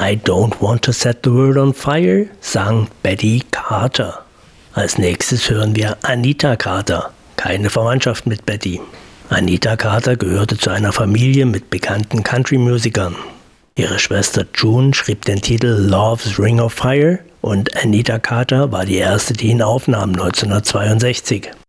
I Don't Want to Set the World on Fire sang Betty Carter. Als nächstes hören wir Anita Carter, keine Verwandtschaft mit Betty. Anita Carter gehörte zu einer Familie mit bekannten Country-Musikern. Ihre Schwester June schrieb den Titel Love's Ring of Fire und Anita Carter war die erste, die ihn aufnahm 1962.